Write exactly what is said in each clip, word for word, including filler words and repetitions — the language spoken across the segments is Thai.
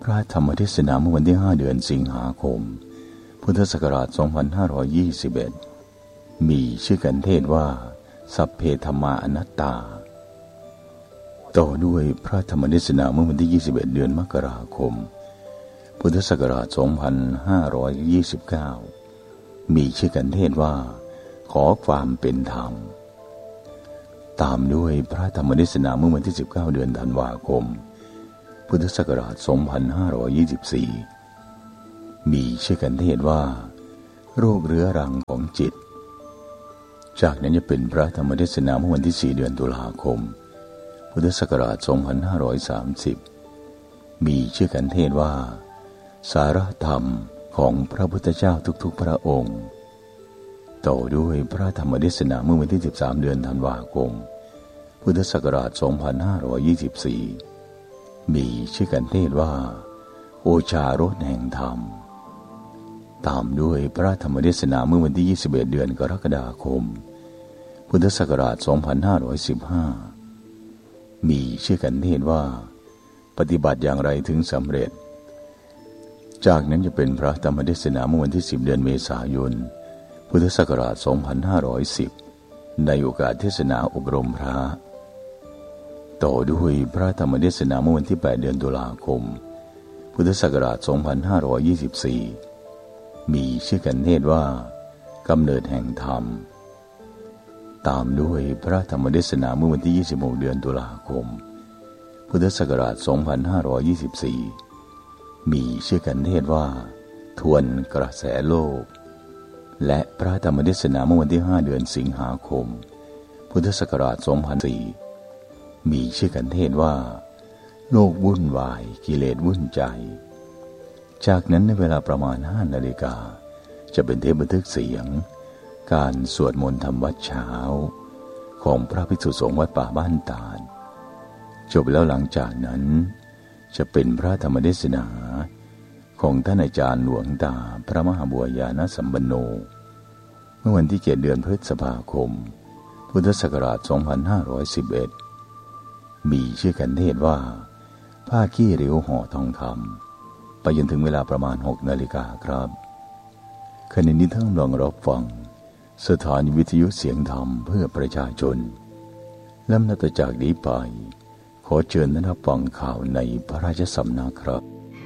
พระธรรมเทศนาเมื่อวันที่ห้าเดือนสิงหาคมพุทธศักราชสองพันห้าร้อยยี่สิบเอ็ดมีชื่อกันเทศว่าสัพเพธัมมาอนัตตาต่อด้วยพระธรรมเทศนาเมื่อวันที่ยี่สิบเอ็ดเดือนมกราคมพุทธศักราชสองพันห้าร้อยยี่สิบเก้ามีชื่อกันเทศว่าขอความเป็นธรรมตามด้วยพระธรรมเทศนาเมื่อวันที่สิบเก้าเดือนธันวาคมพุทธศักราชสองพันห้าร้อยยี่สิบสี่มีชื่อกันเทศว่าโรคเรื้อรังของจิตจากนั้นจะเป็นพระธรรมเทศนาเมื่อวันที่สี่เดือนตุลาคมพุทธศักราชสองพันห้าร้อยสามสิบมีชื่อกันเทศว่าสาระธรรมของพระพุทธเจ้าทุกๆพระองค์ต่อด้วยพระธรรมเทศนาเมื่อวันที่สิบสามเดือนธันวาคมพุทธศักราชสองพันห้าร้อยยี่สิบสี่มีชื่อกันเทศว่าโอชารสแห่งธรรมตามด้วยพระธรรมเทศนาเมื่อวันที่ยี่สิบเอ็ดเดือนกรกฎาคมพุทธศักราชสองพันห้าร้อยสิบห้ามีชื่อกันเทศว่าปฏิบัติอย่างไรถึงสำเร็จจากนั้นจะเป็นพระธรรมเทศนาเมื่อวันที่สิบเดือนเมษายนพุทธศักราชสองพันห้าร้อยสิบในโอกาสเทศนาอบรมพระต่อด้วยพระธรรมเทศนาเมื่อวันที่แปดเดือนตุลาคมพุทธศักราชสองพันห้าร้อยยี่สิบสี่มีชื่อกันเทศว่ากำเนิดแห่งธรรมตามด้วยพระธรรมเทศนาเมื่อวันที่ยี่สิบหกเดือนตุลาคมพุทธศักราชสองพันห้าร้อยยี่สิบสี่มีชื่อกันเทศว่าทวนกระแสโลกและพระธรรมเทศนาเมื่อวันที่ห้าเดือนสิงหาคมพุทธศักราชสองพันสี่มีชื่อกันเทศว่าโลกวุ่นวายกิเลสวุ่นใจจากนั้นในเวลาประมาณห้านาฬิกาจะเป็นเทปบันทึกเสียงการสวดมนต์ธรรมวัดเช้าของพระภิกษุสงฆ์วัดป่าบ้านตาดจบแล้วหลังจากนั้นจะเป็นพระธรรมเทศนาของท่านอาจารย์หลวงตาพระมหาบัวญาณสัมปันโนเมื่อวันที่เจ็ดเดือนพฤษภาคมพุทธศักราชสองพันห้าร้อยสิบเอ็ดมีชื่อกันเทศว่าผ้าขี้ริ้วห่อทองคำไปจนถึงเวลาประมาณหกนาฬิกาครับขณะนี้ท่านลองรับฟังสถานีวิทยุเสียงธรรมเพื่อประชาชนลำดับจากนี้ไปขอเชิญท่านรับฟังข่าวในพระราชสำนักครับ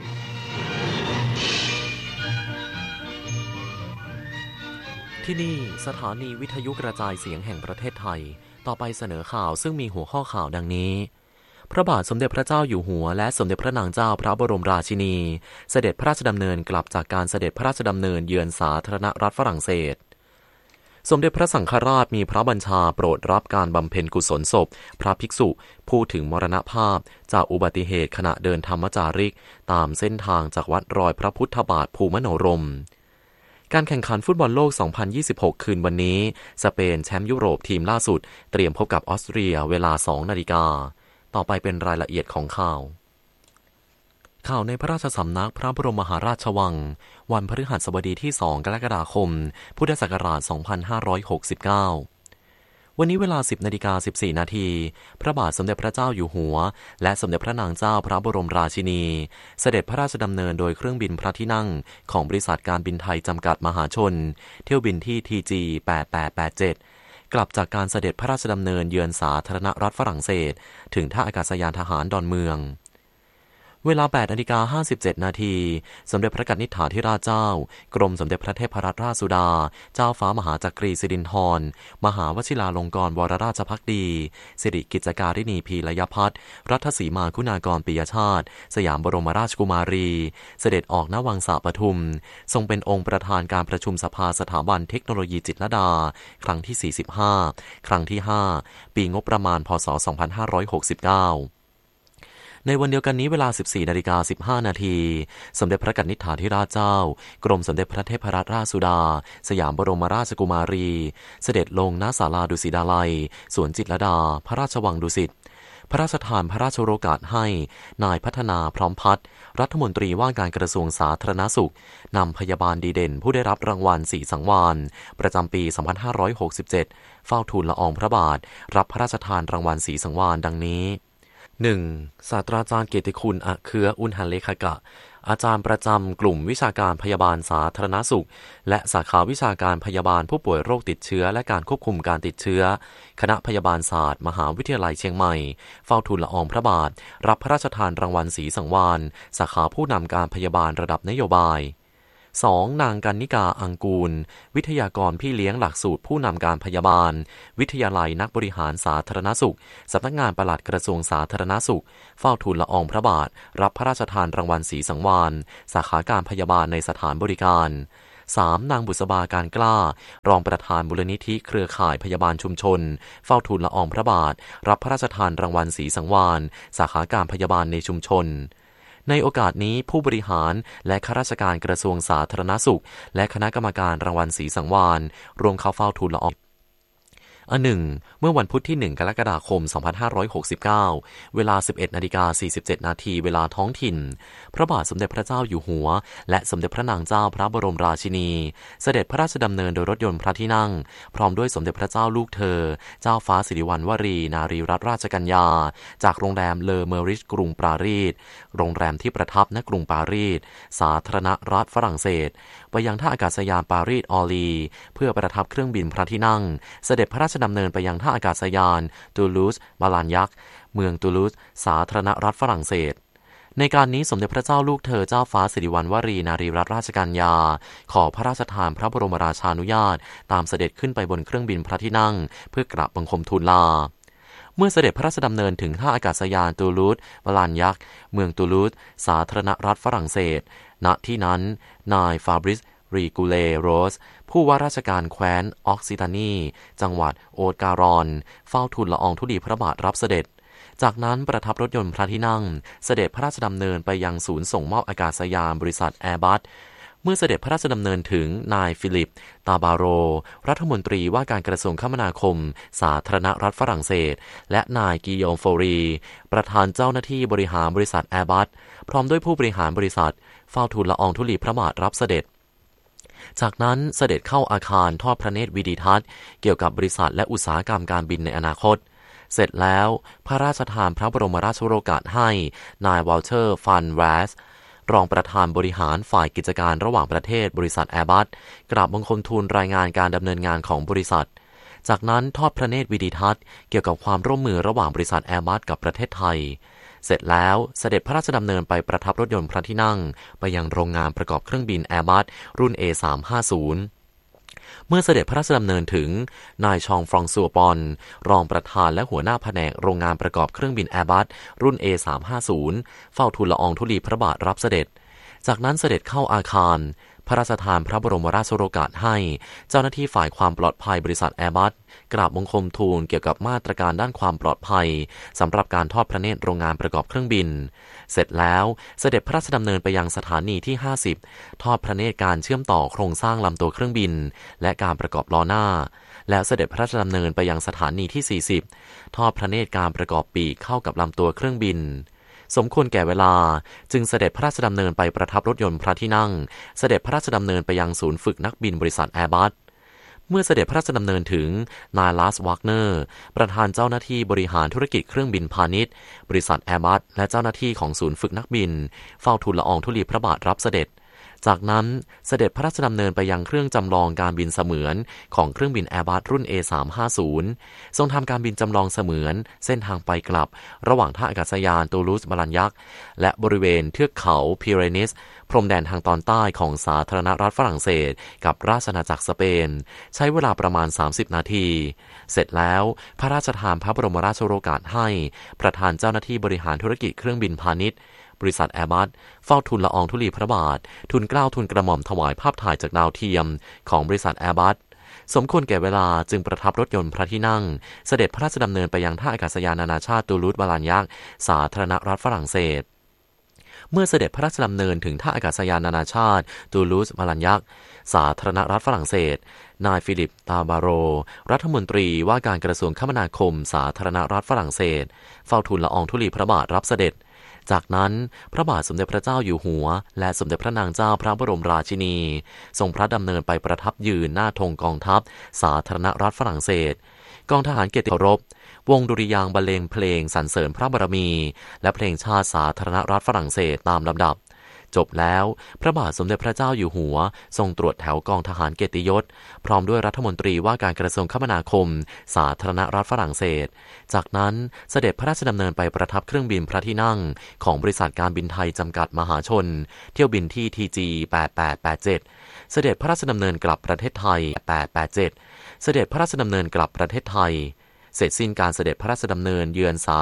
ที่นี่สถานีวิทยุกระจายเสียงแห่งประเทศไทยต่อไปเสนอข่าวซึ่งมีหัวข้อข่าวดังนี้พระบาทสมเด็จพระเจ้าอยู่หัวและสมเด็จพระนางเจ้าพระบรมราชินีเสด็จพระราชดำเนินกลับจากการเสด็จพระราชดำเนินเยือนสาธารณรัฐฝรั่งเศสสมเด็จพระสังฆราชมีพระบัญชาโปรดรับการบำเพ็ญกุศลศพพระภิกษุผู้ถึงมรณภาพจากอุบัติเหตุขณะเดินธรรมจาริกตามเส้นทางจากวัดรอยพระพุทธบาทภูมิโนรมการแข่งขันฟุตบอลโลก สองพันยี่สิบหก คืนวันนี้สเปนแชมป์ยุโรปทีมล่าสุดเตรียมพบกับออสเตรียเวลา สองนาฬิกาต่อไปเป็นรายละเอียดของข่าวข่าวในพระราชสำนักพระบรมมหาราชวังวันพฤหัสบดีที่สองกรกฎาคมพุทธศักราชสองพันห้าร้อยหกสิบเก้าวันนี้เวลา สิบนาฬิกาสิบสี่นาทีพระบาทสมเด็จพระเจ้าอยู่หัวและสมเด็จพระนางเจ้าพระบรมราชินีเสด็จพระราชดำเนินโดยเครื่องบินพระที่นั่งของบริษัทการบินไทยจำกัดมหาชนเที่ยวบินที่ ที จี แปดแปดแปดเจ็ดกลับจากการเสด็จพระราชดำเนินเยือนสาธารณรัฐฝรั่งเศสถึงท่าอากาศยานทหารดอนเมืองเวลา แปดนาฬิกาห้าสิบเจ็ดนาทีสมเด็จพระกนิษฐาธิราชเจ้ากรมสมเด็จพระเทพรัตนราชสุดาเจ้าฟ้ามหาจักรีสิรินธรมหาวชิราลงกรณ์วรราชภักดีสิริกิจการิณีพีลยพัฒน์รัฐสีมาคุณากรปิยชาติสยามบรมราชกุมารีเสด็จออกณวังสาปทุมทรงเป็นองค์ประธานการประชุมสภาสถาบันเทคโนโลยีจิตรลดาครั้งที่สี่สิบห้าครั้งที่ห้าปีงบประมาณพ.ศ. สองพันห้าร้อยหกสิบเก้าในวันเดียวกันนี้เวลา สิบสี่นาฬิกาสิบห้านาทีสมเด็จพระกนิษฐาธิราชเจ้ากรมสมเด็จพระเทพรัตนราชสุดาสยามบรมราชกุมารีเสด็จลงณศาลาดุสิตดาลัยสวนจิตรลดาพระราชวังดุสิตพระราชทานพระราชโอกาสให้นายพัฒนาพร้อมพัฒน์รัฐมนตรีว่าการกระทรวงสาธารณสุขนำพยาบาลดีเด่นผู้ได้รับรางวัลสีสังวาลประจำปี สองพันห้าร้อยหกสิบเจ็ด เฝ้าทูลละอองพระบาทรับพระราชทานรางวัลสีสังวาลดังนี้หนึ่ง ศาสตราจารย์เกียรติคุณอเครืออุณหเลขกะอาจารย์ประจำกลุ่มวิชาการพยาบาลสาธารณสุขและสาขาวิชาการพยาบาลผู้ป่วยโรคติดเชื้อและการควบคุมการติดเชื้อคณะพยาบาลศาสตร์มหาวิทยาลัยเชียงใหม่เฝ้าทูลละอองพระบาทรับพระราชทานรางวัลศรีสังวาลสาขาผู้นำการพยาบาลระดับนโยบาย สอง นางกรรณิกาอังกูลวิทยากรพี่เลี้ยงหลักสูตรผู้นำการพยาบาลวิทยาลัยนักบริหารสาธารณสุขสำนักงานปลัดกระทรวงสาธารณสุขเฝ้าทูลละอองพระบาทรับพระราชทานรางวัลศรีสังวาลสาขาการพยาบาลในสถานบริการ สาม นางบุษบาการกล้ารองประธานมูลนิธิเครือข่ายพยาบาลชุมชนเฝ้าทูลละอองพระบาทรับพระราชทานรางวัลศรีสังวาลสาขาการพยาบาลในชุมชนในโอกาสนี้ผู้บริหารและข้าราชการกระทรวงสาธารณสุขและคณะกรรมการรางวัลศรีสังวาลรวมเข้าเฝ้าทูลละอองอันหนึ่งเมื่อวันพุธที่หนึ่งกรกฎาคมสองพันห้าร้อยหกสิบเก้าเวลา สิบเอ็ดนาฬิกาสี่สิบเจ็ดนาทีเวลาท้องถิ่นพระบาทสมเด็จพระเจ้าอยู่หัวและสมเด็จพระนางเจ้าพระบรมราชินีเสด็จพระราชดำเนินโดยรถยนต์พระที่นั่งพร้อมด้วยสมเด็จพระเจ้าลูกเธอเจ้าฟ้าสิริวัณวรีนารีรัตนราชกัญญาจากโรงแรมเลอเมอริชกรุงปารีสโรงแรมที่ประทับณกรุงปารีสสาธารณรัฐฝรั่งเศสไปยังท่าอากาศยานปารีสออลีเพื่อประทับเครื่องบินพระที่นั่งเสด็จพระราชดำเนินไปยังท่าอากาศยานตูลูสบาลานยักเมืองตูลูสสาธารณรัฐฝรั่งเศสในการนี้สมเด็จพระเจ้าลูกเธอเจ้าฟ้าสิริวัณวรีนารีรัตนราชกัญญาขอพระราชทานพระบรมราชานุญาตตามเสด็จขึ้นไปบนเครื่องบินพระที่นั่งเพื่อกราบบังคมทูลลาเมื่อเสด็จพระราชดำเนินถึงท่าอากาศยานตูลูสบาลานยักเมืองตูลูสสาธารณรัฐฝรั่งเศสณที่นั้นนายฟาบริสรีกูเลโรสผู้ว่าราชการแคว้นออกซิตานีจังหวัดโอตการอนเฝ้าทูลละอองธุลีพระบาทรับเสด็จจากนั้นประทับรถยนต์พระที่นั่งเสด็จพระราชดำเนินไปยังศูนย์ส่งมอบอากาศยานบริษัทแอร์บัสเมื่อเสด็จพระราชดำเนินถึงนายฟิลิปตาบาโรรัฐมนตรีว่าการกระทรวงคมนาคมสาธารณรัฐฝรั่งเศสและนายกิโยมโฟรีประธานเจ้าหน้าที่บริหารบริษัทแอร์บัสพร้อมด้วยผู้บริหารบริษัทเฝ้าทูลละอองธุลีพระบาทรับเสด็จจากนั้นเสด็จเข้าอาคารทอดพระเนตรวิดีทัศน์เกี่ยวกับบริษัทและอุตสาหกรรมการบินในอนาคตเสร็จแล้วพระราชทานพระบรมราชโองการให้นายวอลเตอร์ฟันแวสรองประธานบริหารฝ่ายกิจการระหว่างประเทศบริษัทแอร์บัสกราบบังคมทูลรายงานการดำเนินงานของบริษัทจากนั้นทอดพระเนตรวิดีทัศน์เกี่ยวกับความร่วมมือระหว่างบริษัทแอร์บัสกับประเทศไทยเสร็จแล้วเสด็จพระราชดำเนินไปประทับรถยนต์พระที่นั่งไปยังโรงงานประกอบเครื่องบินแอร์บัสรุ่น เอ สามห้าศูนย์ เมื่อเสด็จพระราชดำเนินถึงนายชองฟรองซัวปอนรองประธานและหัวหน้าแผนกโรงงานประกอบเครื่องบินแอร์บัสรุ่น เอ สามห้าศูนย์ เฝ้าทูลละอองธุลีพระบาทรับเสด็จจากนั้นเสด็จเข้าอาคารพระราชทานพระบรมราชโองการให้เจ้าหน้าที่ฝ่ายความปลอดภัยบริษัทแอร์บัสกราบบังคมทูลเกี่ยวกับมาตรการด้านความปลอดภัยสำหรับการทอดพระเนตรโรงงานประกอบเครื่องบินเสร็จแล้วเสด็จพระราชดำเนินไปยังสถานีที่ห้าสิบทอดพระเนตรการเชื่อมต่อโครงสร้างลำตัวเครื่องบินและการประกอบล้อหน้าแล้วเสด็จพระราชดำเนินไปยังสถานีที่สี่สิบทอดพระเนตรการประกอบปีกเข้ากับลำตัวเครื่องบินสมควรแก่เวลาจึงเสด็จพระราชดำเนินไปประทับรถยนต์พระที่นั่งเสด็จพระราชดำเนินไปยังศูนย์ฝึกนักบินบริษัทแอร์บัสเมื่อเสด็จพระราชดำเนินถึงนายลาสวากเนอร์ประธานเจ้าหน้าที่บริหารธุรกิจเครื่องบินพาณิชย์บริษัทแอร์บัสและเจ้าหน้าที่ของศูนย์ฝึกนักบินเฝ้าทูลละอองธุลีพระบาทรับเสด็จจากนั้นเสด็จพระราชดำเนินไปยังเครื่องจำลองการบินเสมือนของเครื่องบินแอร์บัสรุ่น เอ สามห้าศูนย์ ทรงทำการบินจำลองเสมือนเส้นทางไปกลับระหว่างท่าอากาศยานตูลูสบาลานยักและบริเวณเทือกเขาพิเรนีสพรมแดนทางตอนใต้ของสาธารณรัฐฝรั่งเศสกับราชอาณาจักรสเปนใช้เวลาประมาณสามสิบนาทีเสร็จแล้วพระราชทานพระบรมราชโองการให้ประธานเจ้าหน้าที่บริหารธุรกิจเครื่องบินพาณิชย์บริษัทแอร์บัสเฝ้าทูลละอองธุลีพระบาททูลเกล้าทูลกระหม่อมถวายภาพถ่ายจากดาวเทียมของบริษัทแอร์บัสสมควรแก่เวลาจึงประทับรถยนต์พระที่นั่งเสด็จพระราชดำเนินไปยังท่าอากาศยานนานาชาติตูลูสบาลานยักสาธารณรัฐฝรั่งเศสเมื่อเสด็จพระราชดำเนินถึงท่าอากาศยานนานาชาติตูลูสบาลานยักสาธารณรัฐฝรั่งเศสนายฟิลิปตาบาโรรัฐมนตรีว่าการกระทรวงคมนาคมสาธารณรัฐฝรั่งเศสเฝ้าทูลละอองธุลีพระบาทรับเสด็จจากนั้นพระบาทสมเด็จพระเจ้าอยู่หัวและสมเด็จพระนางเจ้าพระบรมราชินีทรงพระดำเนินไปประทับยืนหน้าธงกองทัพสาธารณรัฐฝรั่งเศสกองทหารเกียรติเคารพวงดุริยางค์บรรเลงเพลงสรรเสริญพระบารมีและเพลงชาติสาธารณรัฐฝรั่งเศสตามลำดับจบแล้วพระบาทสมเด็จพระเจ้าอยู่หัวทรงตรวจแถวกองทหารเกียรติยศพร้อมด้วยรัฐมนตรีว่าการกระทรวงคมนาคมสาธารณรัฐฝรั่งเศสจากนั้นเสด็จพระราชดำเนินไปประทับเครื่องบินพระที่นั่งของบริษัทการบินไทยจำกัดมหาชนเที่ยวบินที่ ที จี แปดแปดแปดเจ็ด เสด็จพระราชดำเนินกลับประเทศไทยแปดแปดเจ็ดเสด็จพระราชดำเนินกลับประเทศไทยเสร็จสิ้นการเสด็จพระราชดำเนินเยือนสา